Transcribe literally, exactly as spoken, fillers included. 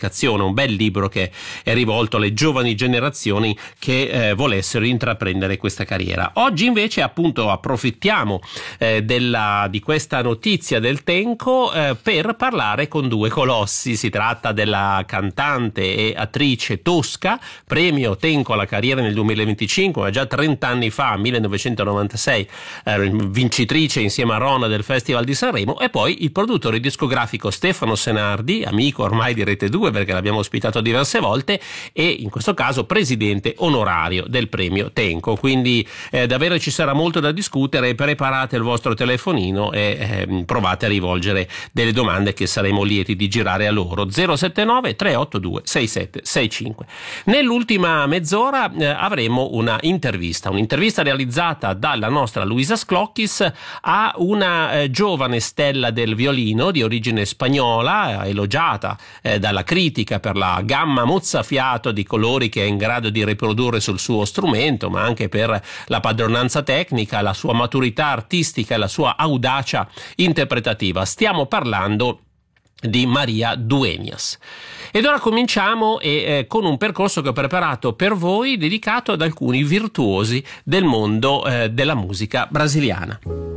comunicazione, un bel libro che è rivolto alle giovani generazioni che eh, volessero intraprendere questa carriera. Oggi invece appunto approfittiamo eh, della, di questa notizia del Tenco eh, per parlare con due colossi. Si tratta della cantante e attrice Tosca, premio Tenco alla carriera nel duemilaventicinque, ma già trenta anni fa, millenovecentonovantasei, eh, vincitrice insieme a Rona del Festival di Sanremo, e poi il produttore discografico Stefano Senardi, amico ormai di Rete due perché l'abbiamo ospitato diverse volte, e in questo caso presidente onorario del premio Tenco. Quindi eh, davvero ci sarà molto da discutere. Preparate il vostro telefonino e eh, provate a rivolgere delle domande che saremo lieti di girare a loro. Zero sette nove tre otto due sei sette sei cinque. Nell'ultima mezz'ora eh, avremo una intervista, un'intervista realizzata dalla nostra Luisa Sclocchis a una eh, giovane stella del violino di origine spagnola, elogiata eh, dalla critica per la gamma mozzafiato di colori che è in grado di riprodurre sul suo strumento, ma anche per la padronanza tecnica, la sua maturità artistica e la sua audacia interpretativa. Stiamo parlando di Maria Dueñas. Ed ora cominciamo e, eh, con un percorso che ho preparato per voi dedicato ad alcuni virtuosi del mondo eh, della musica brasiliana.